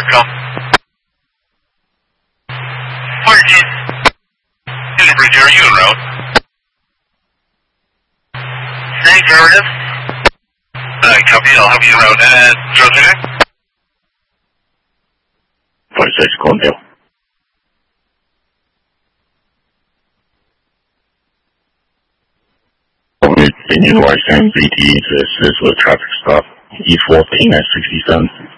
Go. 14. Bridge, are you en route? Affirmative. Copy, I'll have you en route. And Roger? 46 Glendale. In utilize MVT to assist with traffic stop, E14 at 67.